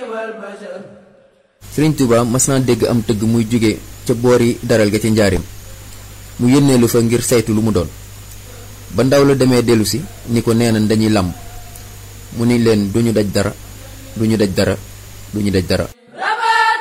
Sëriñ Tuuba mas naa dégg am tëgg muy jóge ca boori daral ga ca njaareem mu yónneelu fa ngir saytu lu mu doon ba ndaw la demee dellusi ni ko nee nañ dañuy làmb mu ni leen duñu daj dara duñu daj dara duñu daj dara